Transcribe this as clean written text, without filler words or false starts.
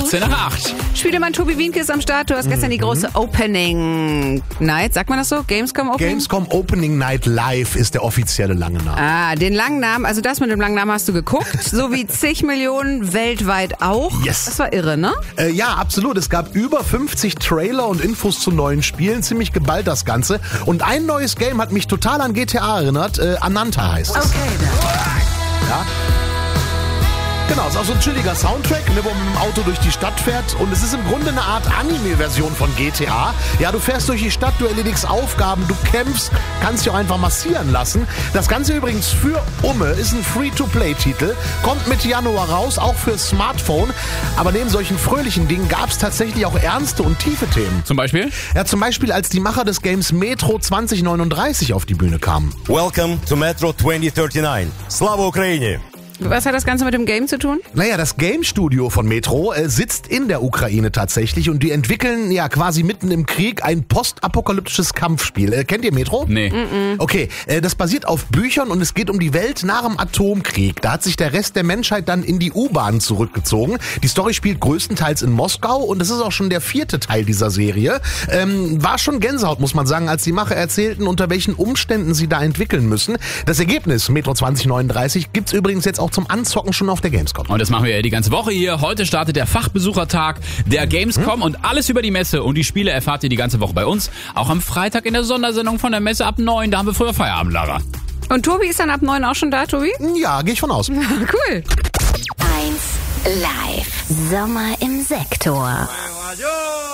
15 nach 8. Spielemann Tobi Wienke ist am Start. Du hast gestern die große Opening Night, sagt man das so? Gamescom Opening? Gamescom Opening Night Live ist der offizielle lange Name. Ah, den langen Namen, also das mit dem langen Namen hast du geguckt, so wie zig Millionen weltweit auch. Yes. Das war irre, ne? Ja, absolut. Es gab über 50 Trailer und Infos zu neuen Spielen. Ziemlich geballt das Ganze. Und ein neues Game hat mich total an GTA erinnert. Ananta heißt es. Okay, dann. Ja. Genau, es ist auch so ein chilliger Soundtrack, ne, wo man mit dem Auto durch die Stadt fährt. Und es ist im Grunde eine Art Anime-Version von GTA. Ja, du fährst durch die Stadt, du erledigst Aufgaben, du kämpfst, kannst dich auch einfach massieren lassen. Das Ganze übrigens für Umme ist ein Free-to-Play-Titel, kommt Mitte Januar raus, auch für Smartphone. Aber neben solchen fröhlichen Dingen gab es tatsächlich auch ernste und tiefe Themen. Zum Beispiel? Ja, zum Beispiel als die Macher des Games Metro 2039 auf die Bühne kamen. Welcome to Metro 2039. Slava Ukraini! Was hat das Ganze mit dem Game zu tun? Naja, das Game-Studio von Metro sitzt in der Ukraine tatsächlich und die entwickeln ja quasi mitten im Krieg ein postapokalyptisches Kampfspiel. Kennt ihr Metro? Nee. Okay, das basiert auf Büchern und es geht um die Welt nach dem Atomkrieg. Da hat sich der Rest der Menschheit dann in die U-Bahn zurückgezogen. Die Story spielt größtenteils in Moskau und es ist auch schon der 4. Teil dieser Serie. War schon Gänsehaut, muss man sagen, als die Macher erzählten, unter welchen Umständen sie da entwickeln müssen. Das Ergebnis, Metro 2039, gibt's übrigens jetzt auch zum Anzocken schon auf der Gamescom. Und das machen wir ja die ganze Woche hier. Heute startet der Fachbesuchertag der Gamescom und alles über die Messe und die Spiele erfahrt ihr die ganze Woche bei uns. Auch am Freitag in der Sondersendung von der Messe ab 9, da haben wir früher Feierabend, Lara. Und Tobi ist dann ab 9 auch schon da, Tobi? Ja, gehe ich von aus. Cool. 1 Live. Sommer im Sektor.